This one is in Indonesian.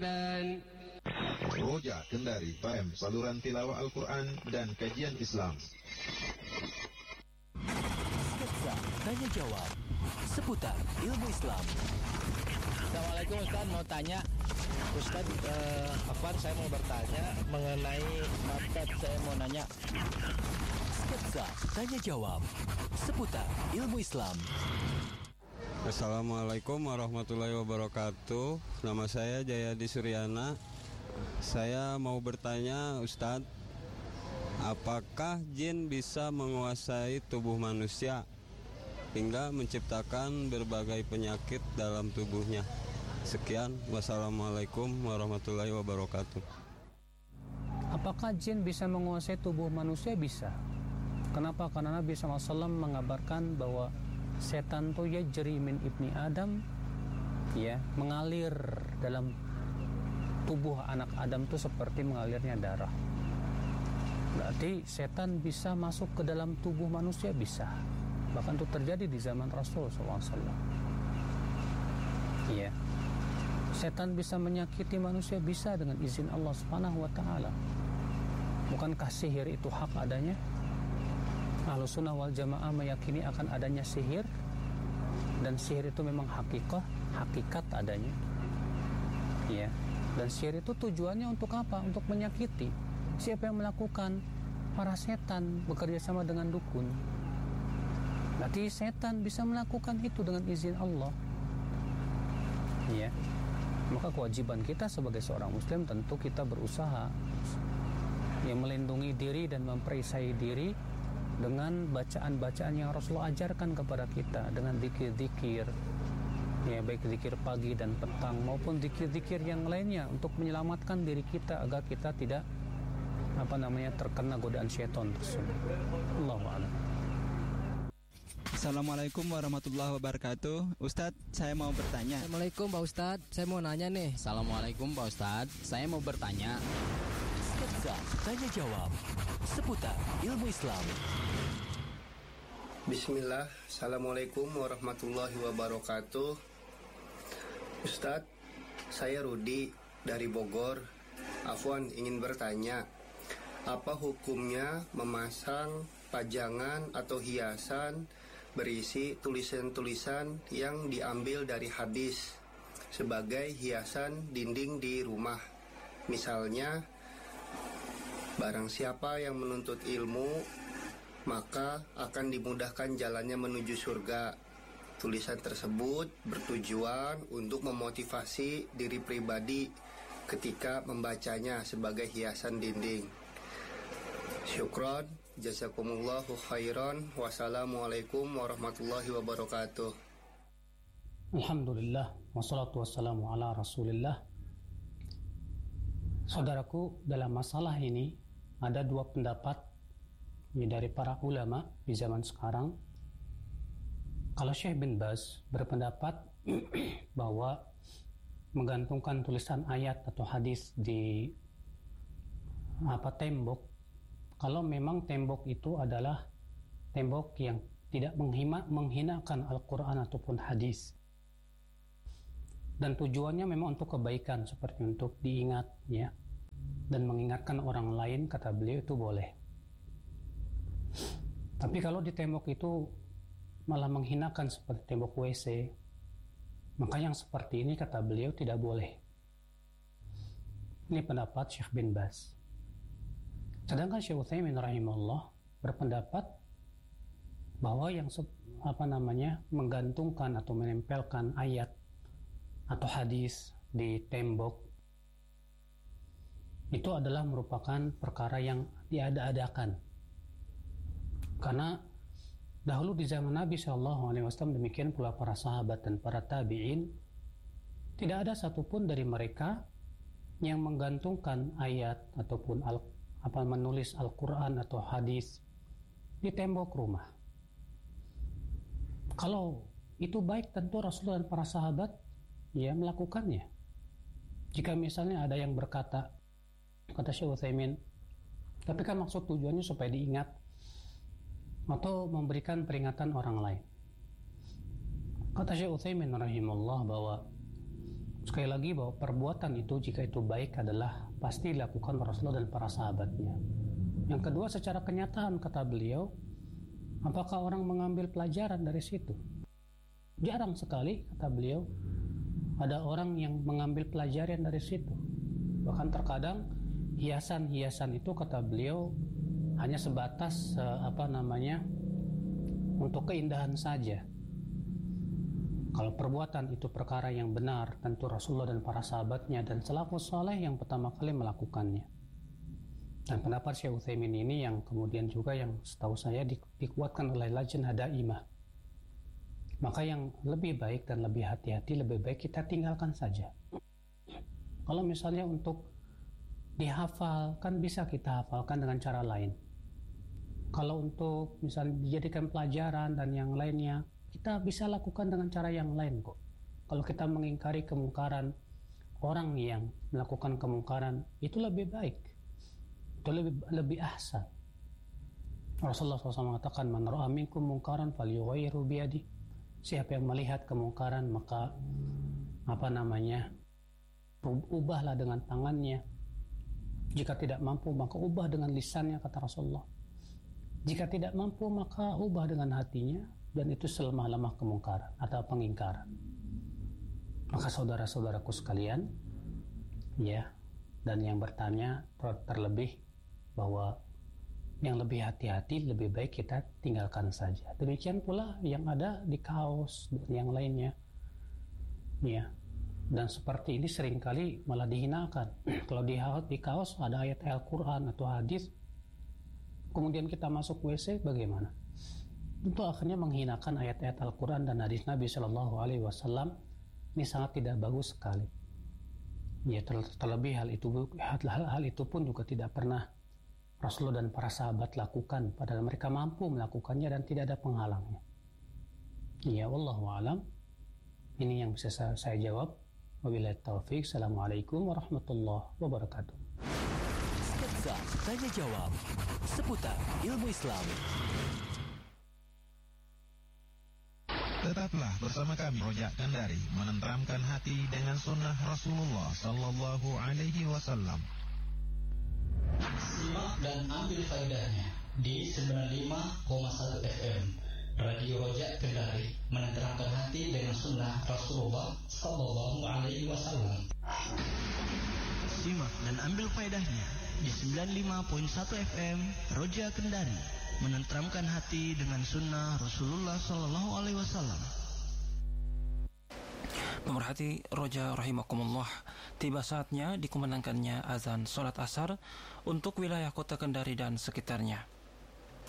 Dan Roja Kendari FM, saluran tilawah Al-Quran dan kajian Islam. Sketsa tanya jawab seputar ilmu Islam. Assalamualaikum Ustaz, mau tanya Ustaz, Afwan, saya mau bertanya mengenai Ustaz, saya mau nanya. Sketsa tanya jawab seputar ilmu Islam. Assalamualaikum warahmatullahi wabarakatuh. Nama saya Jayadi Suryana. Saya mau bertanya Ustadz, apakah jin bisa menguasai tubuh manusia hingga menciptakan berbagai penyakit dalam tubuhnya? Sekian, wassalamualaikum warahmatullahi wabarakatuh. Apakah jin bisa menguasai tubuh manusia? Bisa. Kenapa? Karena Nabi SAW mengabarkan bahwa setan itu yajri min ibni Adam, ya, mengalir dalam tubuh anak Adam itu seperti mengalirnya darah. Berarti setan bisa masuk ke dalam tubuh manusia, bisa. Bahkan itu terjadi di zaman Rasul SAW. Ya, setan bisa menyakiti manusia, bisa dengan izin Allah Subhanahu Wa Taala. Bukankah sihir itu hak adanya? Ahlussunnah wal Jamaah meyakini akan adanya sihir, dan sihir itu memang hakikat adanya. Ya. Dan sihir itu tujuannya untuk apa? Untuk menyakiti. Siapa yang melakukan? Para setan bekerja sama dengan dukun. Berarti setan bisa melakukan itu dengan izin Allah. Ya. Maka kewajiban kita sebagai seorang muslim tentu kita berusaha melindungi diri dan memperisai diri dengan bacaan-bacaan yang Rasulullah ajarkan kepada kita, dengan zikir-zikir, ya, baik zikir pagi dan petang maupun zikir-zikir yang lainnya untuk menyelamatkan diri kita agar kita tidak terkena godaan syaitan tersebut. Allahu a'lam. Assalamualaikum warahmatullahi wabarakatuh. Ustadz, saya mau bertanya. Assalamualaikum Pak Ustadz, saya mau nanya nih. Assalamualaikum Pak Ustadz, saya mau bertanya. Sketsa tanya jawab seputar ilmu Islam. Bismillah, Assalamualaikum warahmatullahi wabarakatuh. Ustadz, saya Rudi dari Bogor. Afwan, ingin bertanya, apa hukumnya memasang pajangan atau hiasan berisi tulisan-tulisan yang diambil dari hadis sebagai hiasan dinding di rumah? Misalnya, barang siapa yang menuntut ilmu maka akan dimudahkan jalannya menuju surga. Tulisan tersebut bertujuan untuk memotivasi diri pribadi ketika membacanya sebagai hiasan dinding. Syukron, jazakumullahu khairan. Wassalamualaikum warahmatullahi wabarakatuh. Alhamdulillah, wassalatu wassalamu ala rasulillah. Saudaraku, dalam masalah ini ada dua pendapat dari para ulama di zaman sekarang. Kalau Syekh bin Baz berpendapat bahwa menggantungkan tulisan ayat atau hadis di tembok, kalau memang tembok itu adalah tembok yang tidak menghinakan Al-Quran ataupun hadis, dan tujuannya memang untuk kebaikan, seperti untuk diingat, ya, dan mengingatkan orang lain, kata beliau, itu boleh. Tapi kalau di tembok itu malah menghinakan seperti tembok WC, maka yang seperti ini, kata beliau, tidak boleh. Ini pendapat Syekh bin Baz. Sedangkan Syekh Utsaimin rahimahullah berpendapat bahwa yang menggantungkan atau menempelkan ayat atau hadis di tembok itu adalah merupakan perkara yang diada-adakan. Karena dahulu di zaman Nabi SAW, demikian pula para sahabat dan para tabi'in, tidak ada satupun dari mereka yang menggantungkan ayat ataupun menulis Al-Quran atau hadis di tembok rumah. Kalau itu baik, tentu Rasulullah dan para sahabat melakukannya. Jika misalnya ada yang berkata, kata Syekh Utsaimin, tapi kan maksud tujuannya supaya diingat atau memberikan peringatan orang lain. Kata Syekh Utsaimin rahimahullah bahwa Sekali lagi bahwa perbuatan itu jika itu baik adalah pasti dilakukan Rasulullah dan para sahabatnya. Yang kedua, secara kenyataan kata beliau, apakah orang mengambil pelajaran dari situ? Jarang sekali kata beliau ada orang yang mengambil pelajaran dari situ. Bahkan terkadang hiasan-hiasan itu kata beliau hanya sebatas untuk keindahan saja. Kalau perbuatan itu perkara yang benar, tentu Rasulullah dan para sahabatnya dan salafus saleh yang pertama kali melakukannya. Dan pendapat Syekh Utsaimin ini yang kemudian juga yang setahu saya dikuatkan oleh Lajnah Daimah. Maka yang lebih baik dan lebih hati-hati, lebih baik kita tinggalkan saja. Kalau misalnya untuk dihafalkan, bisa kita hafalkan dengan cara lain. Kalau untuk misalnya dijadikan pelajaran dan yang lainnya, kita bisa lakukan dengan cara yang lain kok. Kalau kita mengingkari kemungkaran, orang yang melakukan kemungkaran itu lebih baik, itu lebih ahsan. Rasulullah SAW mengatakan, man ra'a minkum mungkaran falyughayyirhu biyadihi. Siapa yang melihat kemungkaran maka ubahlah dengan tangannya. Jika tidak mampu maka ubah dengan lisannya, kata Rasulullah. Jika tidak mampu maka ubah dengan hatinya, dan itu selemah-lemah kemungkaran atau pengingkaran. Maka saudara-saudaraku sekalian, ya, dan yang bertanya terlebih bahwa yang lebih hati-hati lebih baik kita tinggalkan saja. Demikian pula yang ada di kaos dan yang lainnya, ya. Dan seperti ini seringkali malah dihinakan. Kalau di kaos ada ayat Al-Quran atau hadis, kemudian kita masuk WC, bagaimana? Tentu akhirnya menghinakan ayat-ayat Al-Quran dan hadis Nabi Shallallahu Alaihi Wasallam. Ini sangat tidak bagus sekali. Ya, terlebih hal itu pun juga tidak pernah Rasulullah dan para sahabat lakukan, padahal mereka mampu melakukannya dan tidak ada penghalangnya. Ya, wallahu alam. Ini yang bisa saya jawab. Wabillahi taufik. Assalamualaikum warahmatullahi wabarakatuh. Sketsa Tanya Jawab seputar ilmu Islam. Tetaplah bersama kami Rojak Kendari, menenteramkan hati dengan sunnah Rasulullah Sallallahu Alaihi Wasallam. Simak dan ambil faedahnya di 95,1 FM Radio Rojak Kendari, menenteramkan hati dengan sunnah Rasulullah Sallallahu Alaihi Wasallam. Simak dan ambil faedahnya di 95.1 FM Rojak Kendari, menenteramkan hati dengan sunnah Rasulullah Sallallahu Alaihi Wasallam. Pemerhati Roja rahimakumullah, tiba saatnya dikumandangkannya azan sholat asar untuk wilayah kota Kendari dan sekitarnya.